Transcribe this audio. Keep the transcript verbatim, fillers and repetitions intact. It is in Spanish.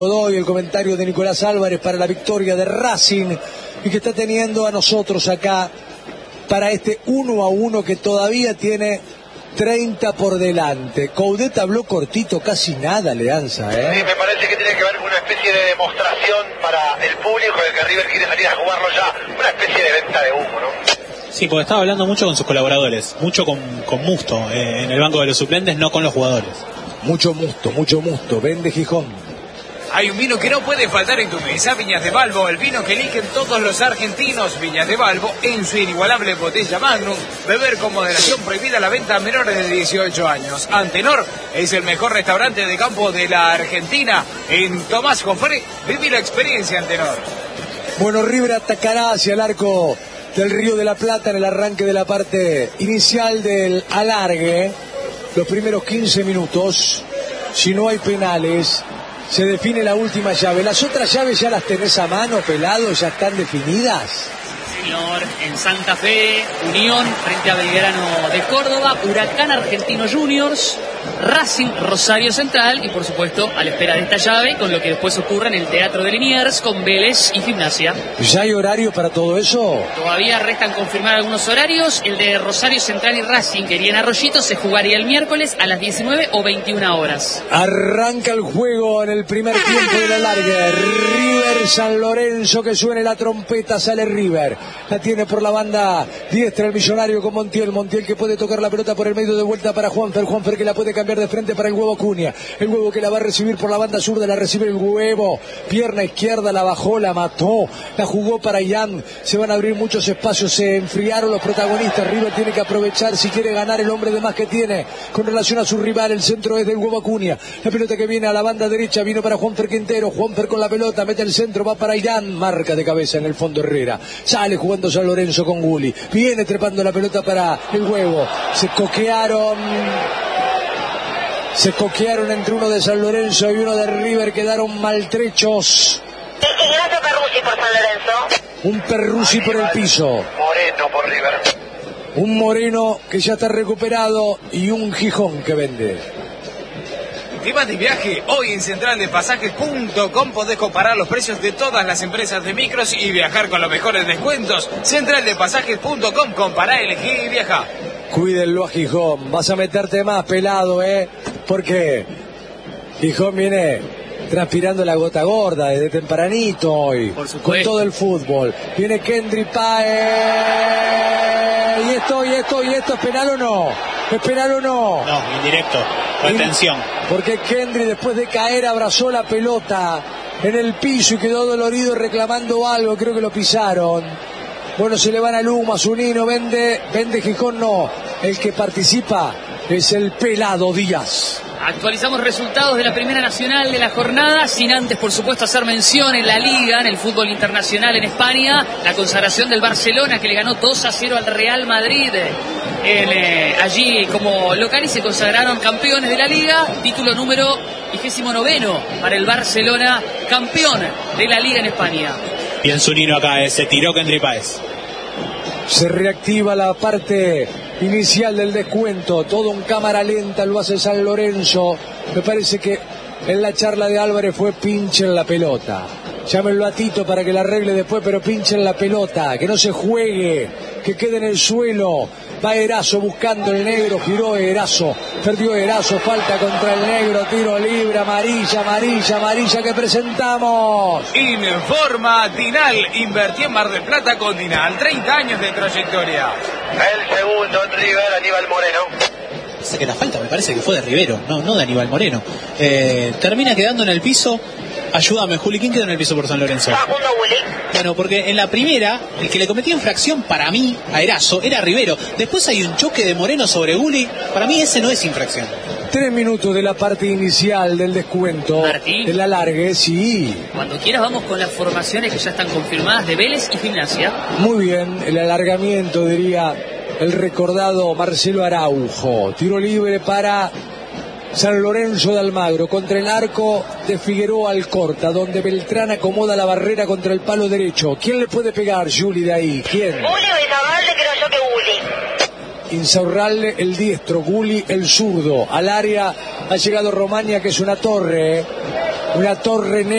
Doy el comentario de Nicolás Álvarez para la victoria de Racing y que está teniendo a nosotros acá para este uno a uno que todavía tiene treinta por delante. Coudet habló cortito, casi nada le danza, ¿eh? Sí, me parece que tiene que haber una especie de demostración para el público de que River quiere salir a jugarlo ya, una especie de venta de humo, ¿no? Sí, porque estaba hablando mucho con sus colaboradores, mucho con, con Musto eh, en el banco de los suplentes, no con los jugadores. Mucho Musto, mucho Musto, vende Gijón. Hay un vino que no puede faltar en tu mesa, Viñas de Balbo, el vino que eligen todos los argentinos. Viñas de Balbo, en su inigualable botella Magnum, beber con moderación, prohibida la venta a menores de dieciocho años. Antenor es el mejor restaurante de campo de la Argentina. En Tomás Jofré, viví la experiencia Antenor. Bueno, River atacará hacia el arco del Río de la Plata en el arranque de la parte inicial del alargue. Los primeros quince minutos, si no hay penales, se define la última llave. ¿Las otras llaves ya las tenés a mano, Pelado? ¿Ya están definidas? Señor, en Santa Fe, Unión frente a Belgrano de Córdoba, Huracán Argentino Juniors, Racing Rosario Central y por supuesto a la espera de esta llave con lo que después ocurre en el Teatro de Liniers con Vélez y Gimnasia. ¿Ya hay horario para todo eso? Todavía restan confirmar algunos horarios. El de Rosario Central y Racing, que iría en Arroyito, se jugaría el miércoles a las diecinueve o veintiuna horas. Arranca el juego en el primer tiempo de la larga. River San Lorenzo, que suene la trompeta, sale River. La tiene por la banda diestra el millonario con Montiel. Montiel que puede tocar la pelota por el medio de vuelta para Juanfer. Juanfer que la puede cambiar de frente para el Huevo Cunha. El Huevo que la va a recibir por la banda zurda, la recibe el Huevo. Pierna izquierda, la bajó, la mató. La jugó para Ian. Se van a abrir muchos espacios, se enfriaron los protagonistas. River tiene que aprovechar si quiere ganar el hombre de más que tiene con relación a su rival. El centro es del Huevo Cunha. La pelota que viene a la banda derecha, vino para Juanfer Quintero. Juanfer con la pelota, mete el centro, va para Ian. Marca de cabeza en el fondo Herrera. Sale jugando San Lorenzo con Gulli. Viene trepando la pelota para el Huevo. Se coquearon. Se coquearon entre uno de San Lorenzo y uno de River. Quedaron maltrechos. Ignacio Perruzzi por San Lorenzo. Un Perruzzi por el piso. Moreno por River. Un Moreno que ya está recuperado y un Gijón que vende. ¿Te vas de viaje? Hoy en central de pasajes punto com podés comparar los precios de todas las empresas de micros y viajar con los mejores descuentos. central de pasajes punto com, compará, elegí y viaja. Cuídenlo a Gijón, vas a meterte más, Pelado, ¿eh? Porque Gijón viene transpirando la gota gorda desde tempranito hoy. Por supuesto. Con todo el fútbol. Viene Kendry Páez. ¿Y esto, y esto, y esto es penal o no? ¿Es penal o no? No, indirecto, retención. Porque Kendry, después de caer, abrazó la pelota en el piso y quedó dolorido reclamando algo. Creo que lo pisaron. Bueno, se le van a Luma, Zunino, vende, vende Gijón, no. El que participa es el Pelado Díaz. Actualizamos resultados de la Primera Nacional de la jornada, sin antes, por supuesto, hacer mención en la Liga, en el fútbol internacional en España, la consagración del Barcelona, que le ganó dos a cero al Real Madrid en, eh, allí como local y se consagraron campeones de la Liga, título número vigésimo noveno para el Barcelona, campeón de la Liga en España. Bien Zunino acá, eh, se tiró Kendry Páez. Se reactiva la parte inicial del descuento, todo en cámara lenta lo hace San Lorenzo. Me parece que en la charla de Álvarez fue pinchen la pelota. Llámenlo a Tito para que la arregle después, pero pinchen la pelota, que no se juegue, que quede en el suelo. Va Erazo buscando el negro, giró Erazo, perdió Erazo, falta contra el negro, tiro libre, amarilla, amarilla, amarilla que presentamos. Informa Dinal, invertí en Mar del Plata con Dinal, treinta años de trayectoria. El segundo en River, Aníbal Moreno. Sé que la falta me parece que fue de Rivero, no, no de Aníbal Moreno. Eh, termina quedando en el piso. Ayúdame, Juli, ¿quién quedó en el piso por San Lorenzo? Facundo Gulli. Bueno, porque en la primera, el que le cometió infracción para mí, a Erazo, era Rivero. Después hay un choque de Moreno sobre Gulli. Para mí ese no es infracción. Tres minutos de la parte inicial del descuento. Martín. El alargue, sí. Cuando quieras vamos con las formaciones que ya están confirmadas de Vélez y Gimnasia. Muy bien, el alargamiento, diría el recordado Marcelo Araujo. Tiro libre para San Lorenzo de Almagro, contra el arco de Figueroa Alcorta, donde Beltrán acomoda la barrera contra el palo derecho. ¿Quién le puede pegar, Juli, de ahí? ¿Quién? Gulli o Isabalde, creo yo que Gulli. Insaurralde el diestro, Gulli el zurdo. Al área ha llegado Romaña, que es una torre, una torre negra.